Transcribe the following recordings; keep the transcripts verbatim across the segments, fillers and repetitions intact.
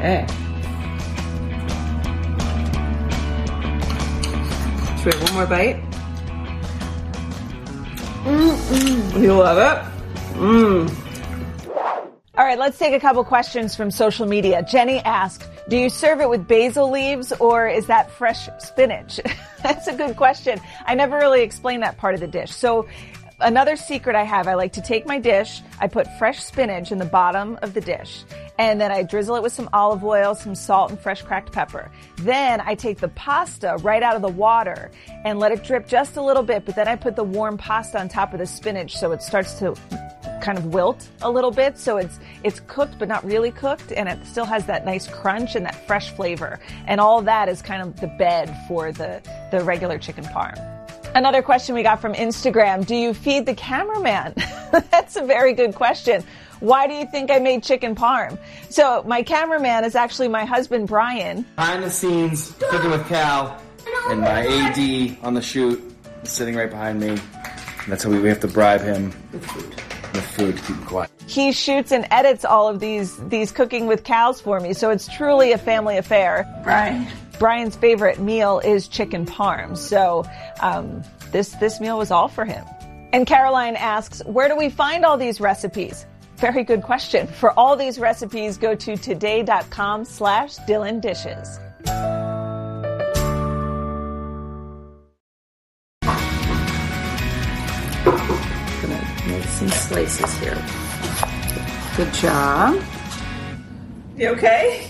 Okay. Should we have one more bite? Mm-mm. You love it? Mmm. All right, let's take a couple questions from social media. Jenny asked, do you serve it with basil leaves or is that fresh spinach? That's a good question. I never really explained that part of the dish. So another secret I have, I like to take my dish, I put fresh spinach in the bottom of the dish, and then I drizzle it with some olive oil, some salt, and fresh cracked pepper. Then I take the pasta right out of the water and let it drip just a little bit, but then I put the warm pasta on top of the spinach so it starts to kind of wilt a little bit, so it's it's cooked but not really cooked, and it still has that nice crunch and that fresh flavor. And all of that is kind of the bed for the, the regular chicken parm. Another question we got from Instagram, do you feed the cameraman? That's a very good question. Why do you think I made chicken parm? So my cameraman is actually my husband, Brian. Behind the scenes, cooking with Cal, and my A D on the shoot is sitting right behind me. And that's how we, we have to bribe him with food. With food to keep him quiet. He shoots and edits all of these these Cooking with Cals for me, so it's truly a family affair. Brian. Brian's favorite meal is chicken parm, so um, this this meal was all for him. And Caroline asks, where do we find all these recipes? Very good question. For all these recipes, go to today.com slash Dylan Dishes. Make some slices here. Good job. You okay?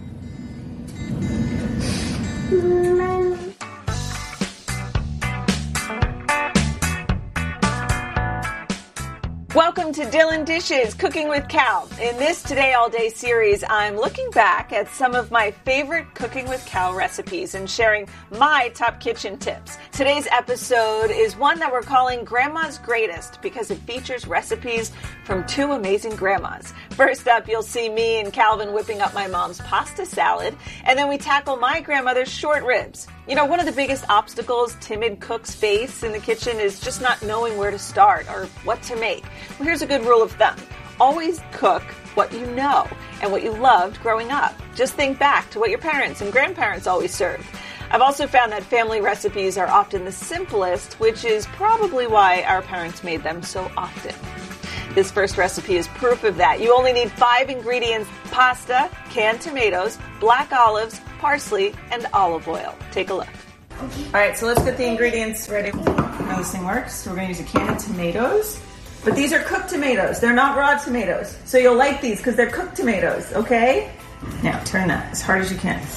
Welcome to Dylan Dishes, Cooking with Cal. In this Today All Day series, I'm looking back at some of my favorite Cooking with Cal recipes and sharing my top kitchen tips. Today's episode is one that we're calling Grandma's Greatest because it features recipes from two amazing grandmas. First up, you'll see me and Calvin whipping up my mom's pasta salad, and then we tackle my grandmother's short ribs. You know, one of the biggest obstacles timid cooks face in the kitchen is just not knowing where to start or what to make. Well, here's a good rule of thumb. Always cook what you know and what you loved growing up. Just think back to what your parents and grandparents always served. I've also found that family recipes are often the simplest, which is probably why our parents made them so often. This first recipe is proof of that. You only need five ingredients: pasta, canned tomatoes, black olives, parsley, and olive oil. Take a look. All right, so let's get the ingredients ready. How this thing works. So we're going to use a can of tomatoes. But these are cooked tomatoes. They're not raw tomatoes. So you'll like these because they're cooked tomatoes, okay? Now turn that as hard as you can.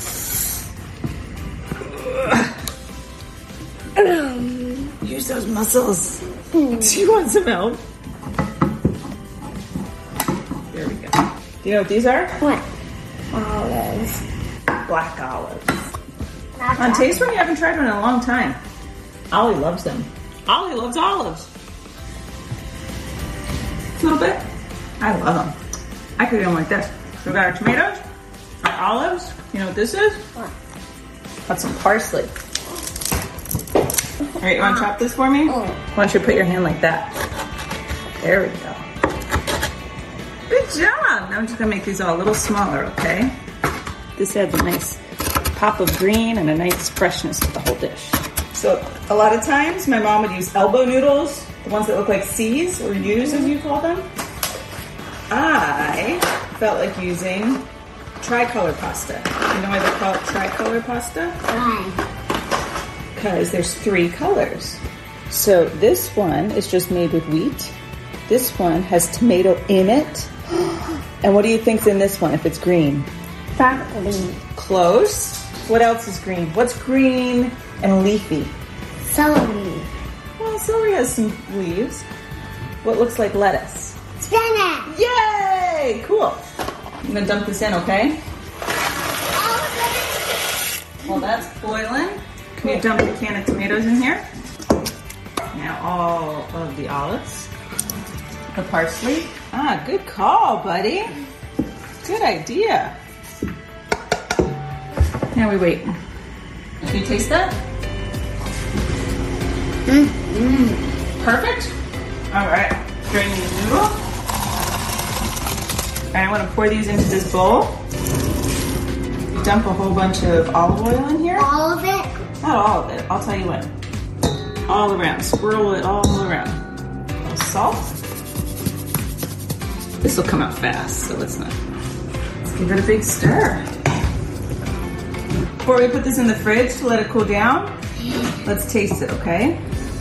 Use those muscles. Do you want some help? There we go. Do you know what these are? What? Olives. Black olives. On taste one, you haven't tried one in a long time. Ollie loves them. Ollie loves olives. A little bit. I love them. I could eat them like this. So we got our tomatoes, our olives. You know what this is? What? Got some parsley. All right, you want to chop this for me? Why don't you put your hand like that? There we go. Good job. Now I'm just gonna make these all a little smaller, okay? This adds a nice pop of green and a nice freshness to the whole dish. So a lot of times my mom would use elbow noodles, the ones that look like C's or U's as you call them. I felt like using tricolor pasta. You know why they call it tricolor pasta? Why? Because there's three colors. So this one is just made with wheat. This one has tomato in it. And what do you think's in this one if it's green? Broccoli. Close. What else is green? What's green and leafy? Celery. Well, celery has some leaves. What looks like lettuce? Spinach. Yay! Cool. I'm gonna dump this in, okay? While that's boiling, can you dump the can of tomatoes in here? Now all of the olives. The parsley. Ah, good call, buddy. Good idea. Now we wait. Can you taste that? Mm. Mm. Perfect. All right. Drain the noodle. All right, I want to pour these into this bowl. dump a whole bunch of olive oil in here. All of it? Not all of it. I'll tell you when. All around. Swirl it all around. A little salt. This will come out fast, so let's not. Let's give it a big stir. Before we put this in the fridge to let it cool down, let's taste it, okay?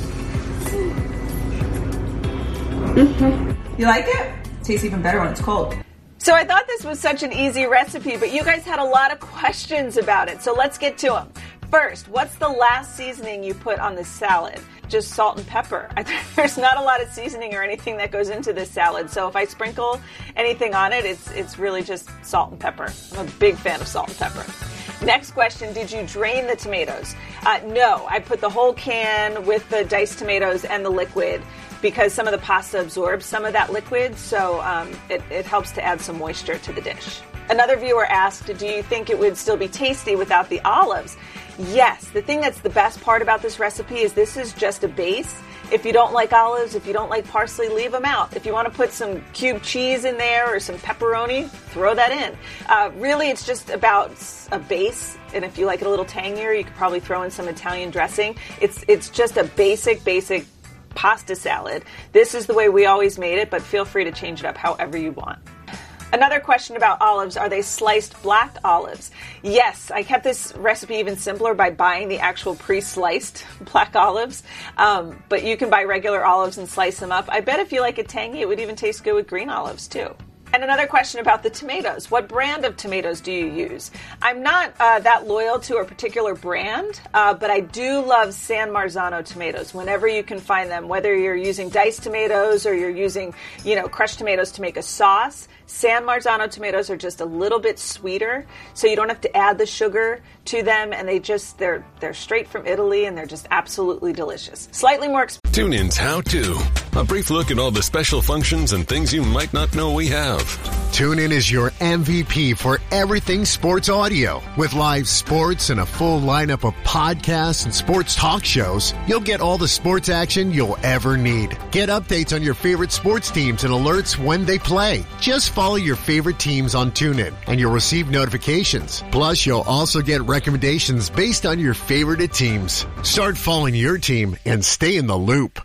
Mm-hmm. You like it? It tastes even better when it's cold. So I thought this was such an easy recipe, but you guys had a lot of questions about it, so let's get to them. First, what's the last seasoning you put on this salad? Just salt and pepper. There's not a lot of seasoning or anything that goes into this salad, so if I sprinkle anything on it, it's it's really just salt and pepper. I'm a big fan of salt and pepper. Next question, did you drain the tomatoes? Uh, no, I put the whole can with the diced tomatoes and the liquid because some of the pasta absorbs some of that liquid, so um, it, it helps to add some moisture to the dish. Another viewer asked, do you think it would still be tasty without the olives? Yes, the thing that's the best part about this recipe is this is just a base. If you don't like olives, if you don't like parsley, leave them out. If you want to put some cubed cheese in there or some pepperoni, throw that in. Uh, really, it's just about a base, and if you like it a little tangier, you could probably throw in some Italian dressing. It's it's just a basic, basic pasta salad. This is the way we always made it, but feel free to change it up however you want. Another question about olives, are they sliced black olives? Yes, I kept this recipe even simpler by buying the actual pre-sliced black olives, um, but you can buy regular olives and slice them up. I bet if you like it tangy, it would even taste good with green olives too. And another question about the tomatoes. What brand of tomatoes do you use? I'm not uh, that loyal to a particular brand, uh, but I do love San Marzano tomatoes whenever you can find them, whether you're using diced tomatoes or you're using, you know, crushed tomatoes to make a sauce. San Marzano tomatoes are just a little bit sweeter, so you don't have to add the sugar to them, and they just, they're they're straight from Italy, and they're just absolutely delicious. Slightly more expensive. TuneIn's How To. A brief look at all the special functions and things you might not know we have. TuneIn is your M V P for everything sports audio. With live sports and a full lineup of podcasts and sports talk shows, you'll get all the sports action you'll ever need. Get updates on your favorite sports teams and alerts when they play. Just follow your favorite teams on TuneIn, and you'll receive notifications. Plus, you'll also get recommendations based on your favorite teams. Start following your team and stay in the loop.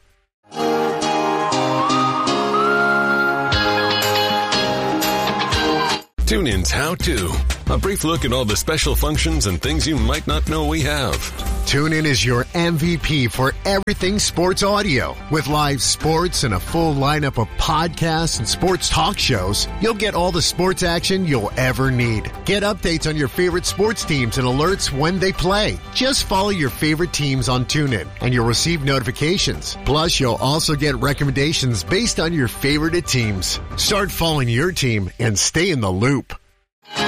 TuneIn's How To. A brief look at all the special functions and things you might not know we have. TuneIn is your M V P for everything sports audio. With live sports and a full lineup of podcasts and sports talk shows, you'll get all the sports action you'll ever need. Get updates on your favorite sports teams and alerts when they play. Just follow your favorite teams on TuneIn, and you'll receive notifications. Plus, you'll also get recommendations based on your favorite teams. Start following your team and stay in the loop.